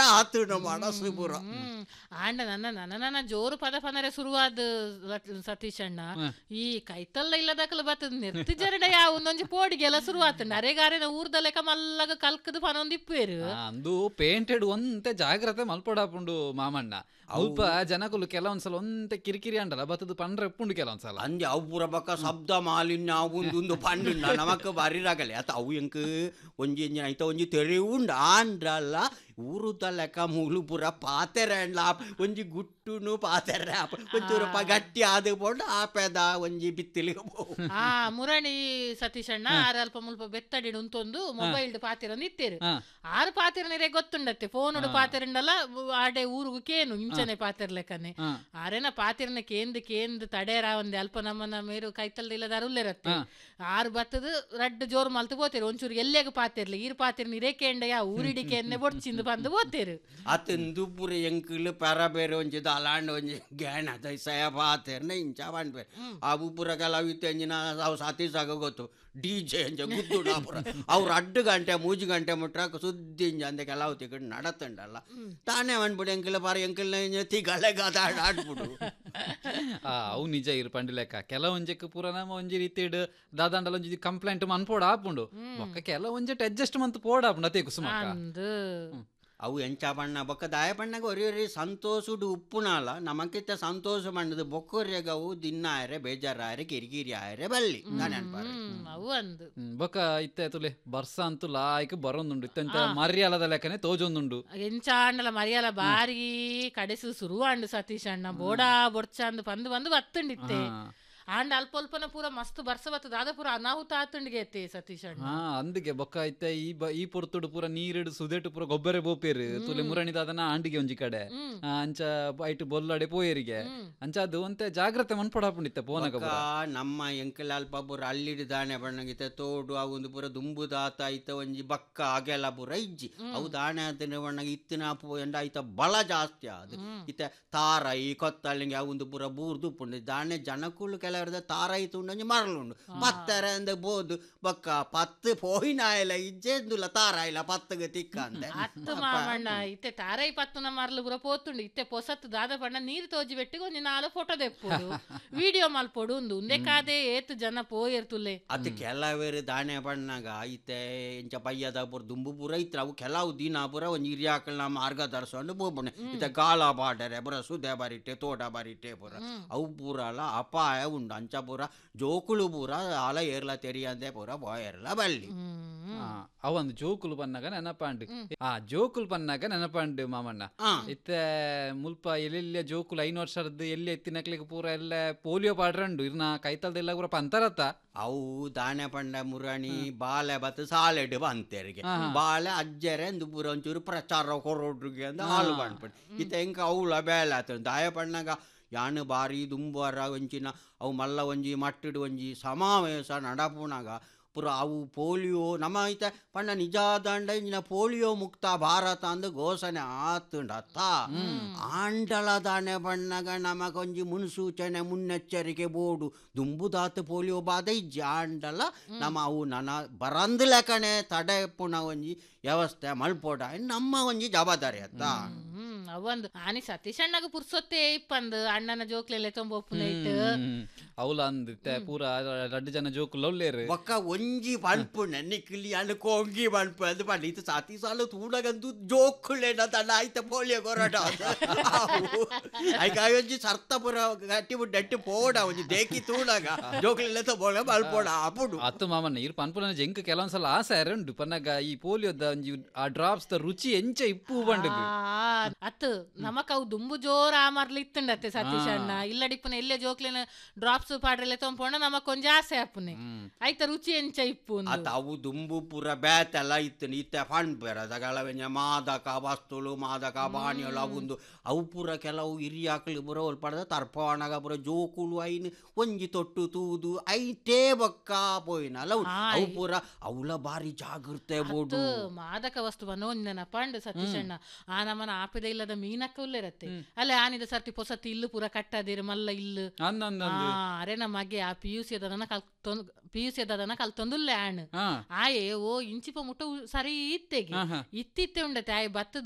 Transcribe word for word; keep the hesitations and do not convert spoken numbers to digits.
ಆತುಂಡ ಮನಸ್ಸು ಪೂರ ಆಂಡ ನನ್ನ ನನ್ನ ನನ್ನ ಜೋರು ಪದ ಪಂದರೆ ಶುರುವಾದ ಸತೀಶ್ ಅಣ್ಣ ಈ ಕೈತಲ್ಲ ಇಲ್ಲದಕ್ಕಲ್ಲ ಬರ್ತದ ನಿರ್ತಿ ಜರಡ ಯಾವ ಒಂದೊಂಜಿ ಪೋಡಿಗೆಲ್ಲ ಶುರುವಾತ ನರೆಗಾರಿನ ಊರ್ದಲೆಕ ಮಲ್ಲಗ ಕಲ್ಕದ ಪನೊಂದಿಪ್ಪೇರು ಅಂದು ಪೇಂಟೆಡ್ ಒಂತೆ ಜಾಗ್ರತೆ ಮಲ್ಪಡಾಪುಂಡು ಮಾಮಣ್ಣ ಅಲ್ಪ ಜನಕುಲು ಕೆಲವೊಂದ್ಸಲ ಒಂತೆ ಕಿರಿಕಿರಿ ಅಂಡಲ್ಲ ಬತ್ತದು ಪಂಡ್ರೆ ಎಪ್ಪುಂಡು ಕೆಲವೊಂದ್ಸಲ ಅಂಜಿ ಅವು ಪೂರ ಬಕ್ಕ ಶಬ್ದ ಮಾಲಿನ್ಯ ಒಂದು ಪಂಡುಂಡ ನಮಕ್ ಬರಿರಾಗಲೆ ಅತ್ತ ಅವು ಎಂಕ್ ಒಂಜಿ ಎಂಜಿನ ಐತ ಒಂಜಿ ತೆರೆ ಉಂಡ ಆಂಡ್ರಲ್ಲ ಊರುದ ಲೆಕ್ಕ ಮೂಲು ಪೂರ ಪಾತೆರೆ ಅಂಡ್ಲ ಒಂಜಿ ಗುಟ್ಟುನು ಪಾತೆರೆ ಒಂಚೂರು ಗಟ್ಟಿ ಆದ ಬೋಂಡು ಆಪೆದ ಒಂಜಿ ಬಿತ್ತಿಲಿಗೆ ಆ ಮುರಣಿ ಸತೀಶ್ ಅಣ್ಣ ಆರು ಅಲ್ಪ ಮುಲ್ಪ ಬೆತ್ತಡಿಡು ಉಂತೊಂದು ಮೊಬೈಲ್ ಪಾತಿರ ನಿತ್ತೇರು ಆರು ಪಾತಿರ ನೀರೇ ಗೊತ್ತುಂಡತ್ತೆ ಫೋನ್ ಪಾತಿರಂಡಲ್ಲ ಆಡೆ ಊರುಗು ಕೇನು ಇಂಚನೆ ಪಾತಿರ ಲೆಕ್ಕನೆ ಆರೇನ ಪಾತಿರನ ಕೇಂದ್ ಕೇಂದ್ ತಡೇರ ಒಂದ್ ಅಲ್ಪ ನಮ್ಮನ ಮೇರು ಕೈತಲ್ದ ಇಲ್ಲದ ಅರುಲ್ಲೇರತ್ತೆ ಆರು ಬತ್ತದು ರಡ್ಡು ಜೋರು ಮಲ್ತು ಬೋತೇರು ಒಂಚೂರು ಎಲ್ಲೇಗ ಪಾತಿರ್ಲಿ ಈರ್ ಪಾತಿರ ನೀರೇ ಕೇಂಡಯ ಊರಿಡಿಕೆ ಎನ್ನೆ ಬೊಡ್ಚಿಂದು ಬಂದು ಬೋತೇರು ಅತಂದು ಪೂರ ಎಂಕಲ್ ಪರ ಬೇರೆ ಒಂಜಿ ದಲಾಂಡ್ ಒಂಜಿ ಗ್ಯಾಣ ಸಯ ಪಾತೆರ್ನ ಇಂಚ ಬಂಡ್ಬೆ ಅವು ಪೂರ ಕೆಲವು ಇತ್ತಂಜಿನ ಅವು ಸತೀಸಾಗ ಗೊತ್ತು ಡಿ ಜೆ ಅಂಜ ಗುದ್ದುಡ ಪೂರ ಅವ್ರು ಅಡ್ಡು ಗಂಟೆ ಮೂಜು ಗಂಟೆ ಮುಟ್ರಾಕ ಸುದ್ದಿ ಇಂಜ ಅಂದೆ ಕೆಲವು ತಿಕೊಂಡು ನಡತಂಡಲ್ಲ ತಾನೇ ಬಂದ್ಬಿಡು ಎಂಕಲ್ ಪಾರ ಎಂಕಲ್ನ ತಿಗಳೆಗಾದ ಆಡ್ಬಿಡು ಅವು ನಿಜ ಇರು ಪಂಡಿಲೆಕ್ಕ ಕೆಲವೊಂಜಕ್ಕೆ ಪೂರ ನಮ್ಮ ಒಂಜಿ ರೀತಿಡ್ ದಾದಾಂಡಲ ಒಂಜಿ ಕಂಪ್ಲೇಂಟ್ ಮನ್ಪೋಡ ಆಪುಂಡು ಒಕ್ಕ ಕೆಲವೊಂಜೆಟ್ ಅಡ್ಜಸ್ಟ್ಮೆಂಟ್ ಪೋಡ ಆಪುಂಡು ಅದೇ ಕುಸುಮಕ್ಕ ಅವು ಎಂಚ ಬಣ್ಣ ಬೊಕ್ಕ ದಾಯ ಬಣ್ಣಗ ಒರಿ ಸಂತೋಷಡು ಉಪ್ಪುನಾಲ ನಮಕಿತ್ತ ಸಂತೋಷ ಬಣ್ಣದ ಬೊಕ್ಕೊರ್ಯಾಗ ಅವು ದಿನ ಆಯ್ರೆ ಬೇಜಾರಾಯ್ರೆ ಕಿರಿಕಿರಿ ಆಯ್ರೆ ಬಲ್ಲಿ ಅವು ಅಂದು ಬೊಕ್ಕ ಇತ್ತೆ ತುಲೆ ಬರ್ಸ ಅಂತೂ ಲಾಯ್ಕ್ ಬರೋಂದುಂಡು ಇತ್ತಂತ ಮರ್ಯಾಲದ ಲೆಕ್ಕನೆ ತೋಜೊಂದುಂಡು ಎಂಚ ಅಂಡಲ ಮರ್ಯಾಲ ಬಾರಿ ಕಡೆಸು ಶುರು ಅಂಡು ಸತೀಶ್ ಅಣ್ಣ ಬೋಡಾ ಬೊಡ್ಚ ಅಂದು ಬಂದು ಬಂದು ಬತ್ತುಂಡಿತ್ತೆ ಆಂಡ ಅಲ್ಪ ಅಲ್ಪನ ಪೂರ ಮಸ್ತ್ ಬರ್ಸ ಬತ್ತದ ಅದ ಪೂರ ಅನಾಹುತ ಆತುಂಡಿಗೆ ಐತೆ ಸತೀಶ್ ಅಣ್ಣ ಹಾ ಅಂದಿಗೆ ಬೊಕ್ಕ ಐತೆ ಈ ಈ ಪೊರ್ತುಡು ಪೂರ ನೀರಿಡು ಸುದೇಟು ಪೂರ ಗೊಬ್ಬರ ಬೋಪೇರು ತುಲೆ ಮುರಣಿದ ಅದನ್ನ ಆಂಡಿಗೆ ಒಂಜಿ ಕಡೆ ಅಂಚ ಐಟು ಬೊಲ್ಲಡೆ ಪೋಯರಿಗೆ ಅಂಚ ಅದು ಅಂತೆ ಜಾಗ್ರತೆ ಮನ್ಪಡಾಪುಂಡಿತ್ತೆ ಪೋನಗ ನಮ್ಮ ಎಂಕಲ್ ಅಲ್ಪ ಪೂರ ಅಲ್ಲಿಡು ದಾಣೆ ಬಣ್ಣಗಿತ್ತೆ ತೋಡು ಅವೊಂದು ಪೂರ ದುಂಬುದಾತ ಐತ ಒಂಜಿ ಬಕ್ಕ ಆಗೆಲ್ಲ ಪೂರ ಇಜ್ಜಿ ಅವು ದಾಣೆ ಆತನ ಬಣ್ಣಗೆ ಇತ್ತಿನ ಪೋ ಎಂಡ ಐತ ಬಲ ಜಾಸ್ತಿ ಅದು ಇತ್ತೆ ತಾರ ಈ ಕೊತ್ತಲ್ಲಿಗೆ ಅವೊಂದು ಪೂರ ಬೂರ್ದು ಪುಂಡು ದಾಣೆ ಜನಕ್ಕುಳು ಕೆಲ ತಾರಾಯ್ತು ಉಂಡು ಮರಳುಂಡು ಪತ್ತಾರೆ ಅಂದ ಬೋದು ಬೊಕ್ಕ ಪತ್ತು ಪೋಯಿನಾಯಲ ಇಜ್ಜೆಂದುಲ ತಾರಾಯಿಲ ಪತ್ತಗ ತಿಕ್ಕ ಅಂದೆ ಅತ್ತು ಮಾಮಣ್ಣ ಇತ್ತೆ ತಾರಾಯಿ ಪತ್ತುನ ಮರಲು ಪೂರ ಪೋತುಂಡು ಇತ್ತೆ ಪೊಸತ್ತು ದಾದ ಪಂಡ ನೀರು ತೋಜಿ ಬೆಟ್ಟಿಗೆ ಒಂಜಿ ನಾಲು ಫೋಟೋ ದೆಪ್ಪೋಡು ವಿಡಿಯೋ ಮಲ್ಪೋಡು ಉಂದು ಉಂದೆ ಕಾದೆ ಏತ್ ಜನ ಪೋಯರ್ತುಲೆ ಅದು ಕೆಲವೇರು ದಾಣೆ ಬಣ್ಣಗ ಇತ್ತೆ ಎಂಚ ಪಯ್ಯದ ಪೂರ ದುಂಬು ಪೂರ ಇತ್ರ ಅವು ಕೆಲವು ದಿನ ಪೂರ ಒಂಜಿ ಹಿರಿಯಾಕಲ್ನ ಮಾರ್ಗ ಧರಿಸ್ಕೊಂಡು ಬೋಬಣೆ ಇತ್ತೆ ಗಾಲ ಬಾಡರೆ ಪೂರ ಸುದೆ ಬಾರಿಟ್ಟೆ ತೋಟ ಬಾರಿಟ್ಟೆ ಪೂರ ಅವು ಪೂರ ಅಲ್ಲ ಅಪಾಯ ಉಂಡು ಅಂಚ ಪೂರ ಜೋಕುಳು ಪೂರ ಆಲ ಏರ್ಲ ತೆರಿಯಂದೆ ಪೂರ ಬಾಯರ್ಲ ಬಲ್ಲಿ ಅವಂದು ಜೋಕುಲು ಪನ್ನಾಗ ನೆನಪಾಂಡು ಆ ಜೋಕುಲು ಪನ್ನಾಗ ನೆನಪಾಂಡು ಮಾಮಣ್ಣ ಇತ್ತೆ ಮುಲ್ಪ ಎಲ್ಲೆಲ್ಲ ಜೋಕುಲು ಐನು ವರ್ಷದ್ದು ಎಲ್ಲಿ ಎತ್ತಿನಕ್ಲಿಗೆ ಪೂರ ಎಲ್ಲ ಪೋಲಿಯೋ ಪಾಡ್ರಂಡು ಇರ್ನ ಕೈತಲ್ದೆಲ್ಲ ಪೂರ ಪಂತರತ್ತ ಅವು ದಾಣೆ ಪಂಡ ಮುರಾಣಿ ಬಾಲೆ ಬತ್ತು ಸಾಲೆಡ್ ಬಂತೆರಿಗೆ ಬಾಳೆ ಅಜ್ಜರೆ ಅಂದು ಪೂರ ಒಂಚೂರು ಪ್ರಚಾರ ಕೊರೋಡ್ರಿಗೆ ಅಂದ ಹಾಲು ಬಂದ್ಬಿಟ್ಟು ಇತ್ತ ಹೆಂಗ ಅವಳ ಬೇಲೆ ಆತ ದಾಯ ಪಣ್ಣಗ ಯಾನು ಬಾರಿ ದುಂಬಾರ ಒಂಚಿನ ಅವು ಮಲ್ಲ ಒಂಜಿ ಮಟ್ಟಿಡು ಒಂಜಿ ಸಮಾವೇಶ ನಡಪುನಾಗ ಪುರ ಅವು ಪೋಲಿಯೋ ನಮ್ಮ ಐತೆ ಪಂಡ ನಿಜಾದಂಡ ಇಂಜಿನ ಪೋಲಿಯೋ ಮುಕ್ತ ಭಾರತ ಅಂದು ಘೋಷಣೆ ಆತುಂಡತ್ತ ಆಂಡಲ ದಾಣೆ ಬಣ್ಣಗ ನಮಗೊಂಜಿ ಮುನ್ಸೂಚನೆ ಮುನ್ನೆಚ್ಚರಿಕೆ ಬೋರ್ಡು ದುಂಬುದಾತು ಪೋಲಿಯೋ ಬಾಧೆ ಇಜ್ಜಿ ಆಂಡಲ ನಮ್ಮ ಅವು ನನ್ನ ಬರಂದ್ ಲೆಕ್ಕನೆ ತಡೆ ಪುಣ ಒಂಜಿ ವ್ಯವಸ್ಥೆ ಮಲ್ಪೋಡ ನಮ್ಮ ಒಂಜಿ ಜವಾಬ್ದಾರಿ ಅತ್ತ ಅವಂದು ಆನಿ ಸತೀಶ್ ಅಣ್ಣಗ ಪುರ್ಸೊತ್ತೆ ಇಪ್ಪಂದು ಅಣ್ಣನ ಜೋಕ್ಲೆಲ್ಲ ತೊಂಬೊಪ್ಪುನ ಇಟ್ಟು ಅವಲ ಅಂದಿತ್ತೆ ಪೂರ ರಡ್ಡು ಜನ ಜೋಕುಲು ಒಲ್ಲೇರು ಒಕ್ಕ ಒಂಜಿ ಬಣ್ಪು ನೆನ್ನಿಕ್ಲಿ ಅಣ್ಣ ಕೊಂಗಿ ಬಣ್ಪು ಅದು ಬಣ್ಣ ಇದು ಸಾತಿ ಸಾಲು ತೂಡಗಂದು ಜೋಕುಲೇನ ತನ್ನ ಆಯ್ತ ಪೋಲಿಯೋ ಕೊರಟ ಆಯ್ಕ ಒಂಜಿ ಸರ್ತ ಪುರ ಗಟ್ಟಿ ಬಿಟ್ಟು ಡಟ್ಟಿ ಪೋಡ ಒಂಜಿ ದೇಕಿ ತೂಡಗ ಜೋಕುಲೆಲ್ಲ ತಬೋಳ ಮಲ್ಪೋಡ ಅಪ್ಪುಡು ಅತ್ತು ಮಾಮಣ್ಣ ಇರು ಪನ್ಪುನ ಜಂಕ್ ಕೆಲವೊಂದ್ಸಲ ಆಸೆ ಉಂಟು ಪನ್ನಗ ಈ ಪೋಲಿಯೋದ ಒಂಜಿ ಆ ಡ್ರಾಪ್ಸ್ ದ ರುಚಿ ಎಂಚ ಇಪ್ಪು ಬಂಡು ಅತ್ತು ನಮಕ್ ಅವು ದುಂಬು ಜೋರ ಆ ಮರ್ಲಿ ಇತ್ತುಂಡತ್ತೆ ಸತೀಶ್ ಅಣ್ಣ ಇಲ್ಲಡಿಪ್ಪನ ಎಲ್ಲೇ ಜೋಕ್ಲಿನ ಡ್ರಾಪ್ಸ್ ಪಾಡ್ರೆಲ್ಲ ತೊಂಪೋಣ ನಮಕ್ ಕೊಂಚ ಆಸೆ ಅಪ್ಪನೆ ಆಯ್ತ ರುಚಿ ಎಂಚ ಇಪ್ಪು ಅತ್ತ ಅವು ದುಂಬು ಪೂರ ಬ್ಯಾತೆಲ್ಲ ಇತ್ತು ಇತ್ತೆ ಫಂಡ್ ಬೇರೆ ದಗಳವೆಂಜ ಮಾದಕ ವಸ್ತುಲು ಮಾದಕ ಬಾಣಿಯಲ್ಲ ಅವುಂದು ಅವು ಪೂರ ಕೆಲವು ಹಿರಿಯಾಕಲಿ ಪೂರ ಒಲ್ಪಡ್ದ ತರ್ಪವಣಗ ಪೂರ ಜೋಕುಳು ಐನು ಒಂಜಿ ತೊಟ್ಟು ತೂದು ಐಟೇ ಬೊಕ್ಕ ಪೋಯಿನಲ್ಲ ಅವು ಪೂರ ಅವಳ ಬಾರಿ ಜಾಗೃತೆ ಬೋಡು ಮಾದಕ ವಸ್ತುವನ್ನು ಒಂದ್ ನೆನಪಂಡು ಸತೀಶ್ ಅಣ್ಣ ಆ ನಮ್ಮನ ಆಪಿದ ಇಲ್ಲದ ಮೀನಕ್ಕ ಉಲ್ಲಿರತ್ತೆ ಅಲ್ಲೇ ಆನಿದ ಸರ್ತಿ ಪೊಸತಿ ಇಲ್ಲು ಪೂರ ಕಟ್ಟದಿರು ಮಲ್ಲ ಇಲ್ಲು ಅರೆ ನಮಗೆ ಆ ಪಿ ಯು ಸಿ ಅದನ್ನ ಕಲ್ತೊಂದು ಪಿ ಯು ಸಿ ಅದನ್ನ ಕಲ್ತೊಂದುಲ್ಲೆ ಆಣ್ ಆಯೆ ಓ ಇಂಚಿಪ ಮುಟ್ಟ ಸರಿ ಇತ್ತೆಗೆ ಇತ್ತಿತ್ತೆ ಉಂಡತೆ ಆಯ್ ಬತ್ತದ